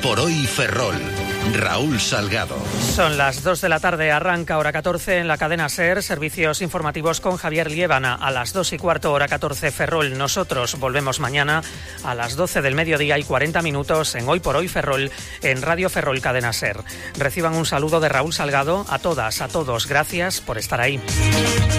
por hoy Ferrol. Raúl Salgado. Son las 2 de la tarde, arranca hora 14 en la cadena SER, servicios informativos con Javier Liébana. A las 2:15, hora 14 Ferrol. Nosotros volvemos mañana a las 12 del mediodía y 40 minutos en Hoy por Hoy Ferrol, en Radio Ferrol Cadena SER. Reciban un saludo de Raúl Salgado. A todas, a todos, gracias por estar ahí.